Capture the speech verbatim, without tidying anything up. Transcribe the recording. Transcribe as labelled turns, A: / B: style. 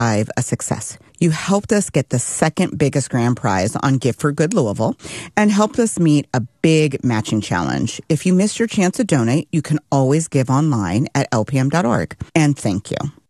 A: a success. You helped us get the second biggest grand prize on Gift for Good Louisville and helped us meet a big matching challenge. If you missed your chance to donate, you can always give online at L P M dot org. And thank you.